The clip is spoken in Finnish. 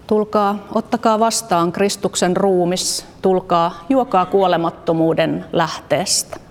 Tulkaa, ottakaa vastaan Kristuksen ruumis, tulkaa, juokaa kuolemattomuuden lähteestä.